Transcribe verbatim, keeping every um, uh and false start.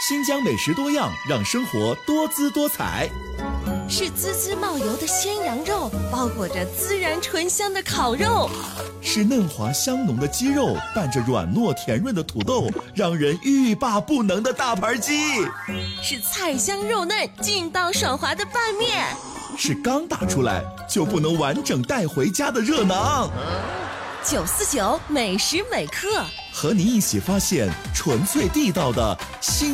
新疆美食多样，让生活多姿多彩。 是滋滋冒油的鲜羊肉，包裹着孜然醇香的烤肉； 是嫩滑香浓的鸡肉，拌着软糯甜润的土豆，让人欲罢不能的大盘鸡； 是菜香肉嫩、劲道爽滑的拌面； 是刚打出来就不能完整带回家的热馕。 九四九美食美客， 和您一起发现纯粹地道的新